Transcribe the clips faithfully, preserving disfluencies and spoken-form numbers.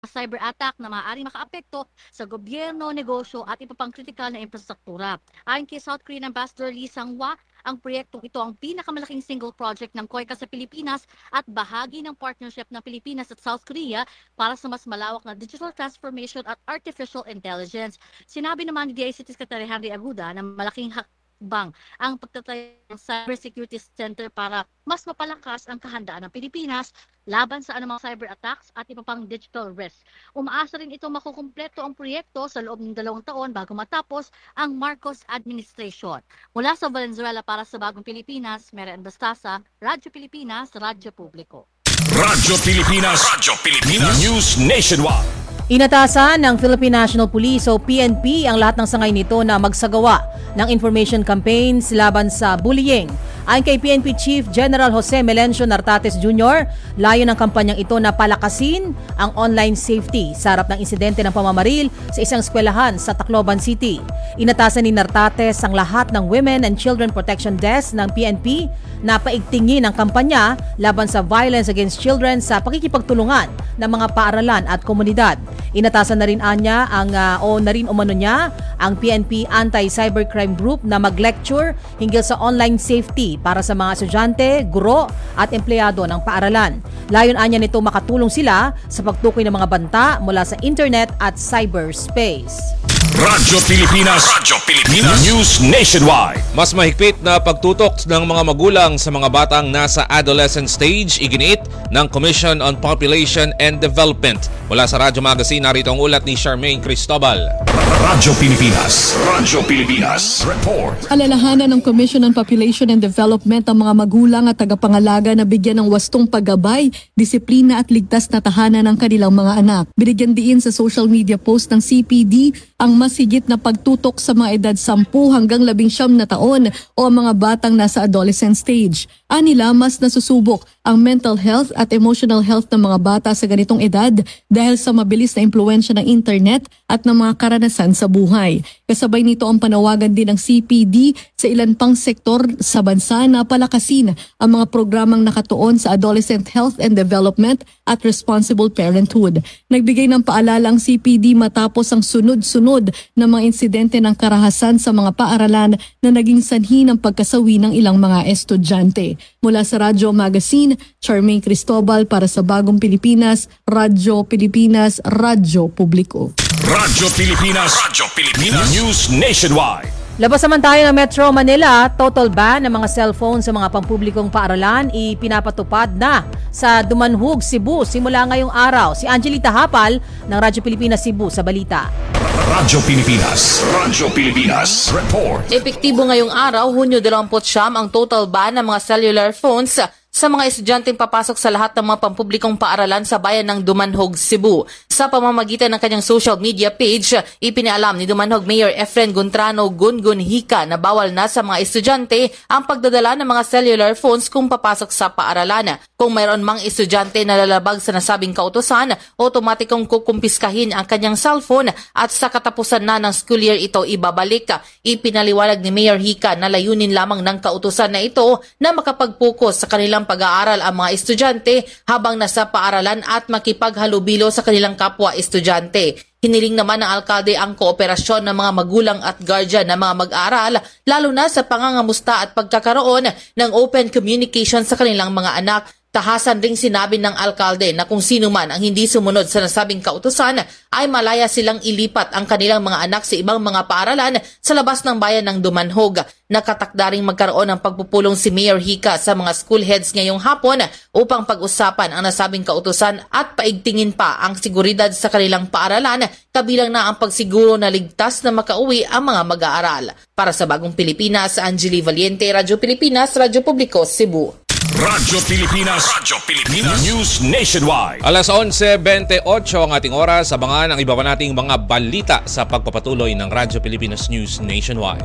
cyber attack na maaaring makaapekto sa gobyerno, negosyo at iba pang kritikal na infrastruktura. Ayon kay South Korean Ambassador Lee Sang-hwa, ang proyektong ito ang pinakamalaking single project ng COICA sa Pilipinas at bahagi ng partnership ng Pilipinas at South Korea para sa mas malawak na digital transformation at artificial intelligence. Sinabi naman ni D I C T Secretary Henry Aguda na malaking hakbang ang pagtatayo ng Cybersecurity Center para mas mapalakas ang kahandaan ng Pilipinas laban sa anumang cyber attacks at iba pang digital risk. Umaasa rin ito makukumpleto ang proyekto sa loob ng dalawang taon bago matapos ang Marcos administration. Mula sa Valenzuela para sa Bagong Pilipinas, Meren Bastasa, Radyo Pilipinas, Radyo Publiko. Radyo Pilipinas, Radyo Pilipinas, News Nationwide. Inatasan ng Philippine National Police o P N P ang lahat ng sangay nito na magsagawa ng information campaigns laban sa bullying. Ayon kay P N P Chief General Jose Melencio Nartates Junior, layo ng kampanyang ito na palakasin ang online safety sa harap ng insidente ng pamamaril sa isang eskwelahan sa Tacloban City. Inatasan ni Nartates ang lahat ng Women and Children Protection Desk ng P N P na paigtingin ang kampanya laban sa violence against children sa pakikipagtulungan ng mga paaralan at komunidad. Inatasan na rin anya ang uh, o na rin umano niya ang P N P Anti-Cybercrime Group na mag-lecture hinggil sa online safety para sa mga estudyante, guro at empleyado ng paaralan. Layon anya nito makatulong sila sa pagtukoy ng mga banta mula sa internet at cyberspace. Radyo Pilipinas, Radyo Pilipinas, News Nationwide. Mas mahigpit na pagtutok ng mga magulang sa mga batang nasa adolescent stage, iginiit ng Commission on Population and Development. Mula sa Radyo Magazine, narito ang ulat ni Charmaine Cristobal. Radyo Pilipinas, Radyo Pilipinas, Report. Alalahanan ng Commission on Population and Development ang mga magulang at tagapangalaga na bigyan ng wastong paggabay, disiplina at ligtas na tahanan ng kanilang mga anak. Binigyan diin sa social media post ng C P D ang mas higit na pagtutok sa mga edad sampu hanggang labing siyam na taon o ang mga batang nasa adolescent stage. Anila, mas nasusubok ang mental health at emotional health ng mga bata sa ganitong edad dahil sa mabilis na impluwensya ng internet at ng mga karanasan sa buhay. Kasabay nito ang panawagan din ng C P D sa ilan pang sektor sa bansa na palakasin ang mga programang nakatuon sa adolescent health and development at responsible parenthood. Nagbigay ng paalala ang C P D matapos ang sunod-sunod na mga insidente ng karahasan sa mga paaralan na naging sanhi ng pagkasawi ng ilang mga estudyante. Mula sa Radyo Magazine, Charmaine Cristobal para sa Bagong Pilipinas, Radyo Pilipinas, Radyo Publiko. Radyo Pilipinas, Radyo Pilipinas, News Nationwide. Labas naman tayo ng Metro Manila, total ban ng mga cellphone sa mga pampublikong paaralan ipinapatupad na sa Dumanhog, Cebu simula ngayong araw. Si Angelita Hapal ng Radyo Pilipinas Cebu sa balita. Radyo Pilipinas, Radyo Pilipinas, Report. Epektibo ngayong araw, Hunyo dalawampu't siyam ang total ban ng mga cellular phones sa mga estudyanteng papasok sa lahat ng mga pampublikong paaralan sa bayan ng Dumanhog, Cebu. Sa pamamagitan ng kanyang social media page, ipinaalam ni Dumanhog Mayor Efren Guntrano Gungun Hika na bawal na sa mga estudyante ang pagdadala ng mga cellular phones kung papasok sa paaralan. Kung mayroon mang estudyante na lalabag sa nasabing kautusan, otomatikong kukumpiskahin ang kanyang cellphone at sa katapusan na ng school year ito ibabalik. Ipinaliwanag ni Mayor Hika na layunin lamang ng kautusan na ito na makapag-focus sa kanilang pag-aaral ang mga estudyante habang nasa paaralan at makipaghalubilo sa kanilang kapwa estudyante. Hiniling naman ng alkalde ang kooperasyon ng mga magulang at guardian ng mga mag-aaral, lalo na sa pangangamusta at pagkakaroon ng open communication sa kanilang mga anak. Tahasan ring sinabi ng alkalde na kung sino man ang hindi sumunod sa nasabing kautusan ay malaya silang ilipat ang kanilang mga anak sa ibang mga paaralan sa labas ng bayan ng Dumanhog. Nakatakda ring magkaroon ng pagpupulong si Mayor Hika sa mga school heads ngayong hapon upang pag-usapan ang nasabing kautusan at paigtingin pa ang seguridad sa kanilang paaralan, kabilang na ang pagsiguro na ligtas na makauwi ang mga mag-aaral. Para sa Bagong Pilipinas, Angeli Valiente, Radyo Pilipinas, Radyo Publiko, Cebu. Radyo Pilipinas, Radyo Pilipinas, News Nationwide. Alas onse bentotso ang ating oras. Abangan ang iba pa nating mga balita sa pagpapatuloy ng Radyo Pilipinas News Nationwide.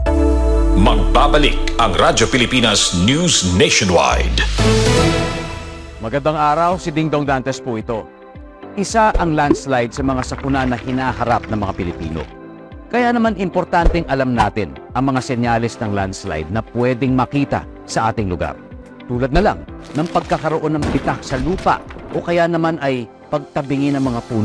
Magbabalik ang Radyo Pilipinas News Nationwide. Magandang araw, si Dingdong Dantes po ito. Isa ang landslide sa mga sakuna na hinaharap ng mga Pilipino. Kaya naman importanteng alam natin ang mga senyales ng landslide na pwedeng makita sa ating lugar. Tulad na lang ng pagkakaroon ng bitak sa lupa o kaya naman ay pagtabingin ng mga puno.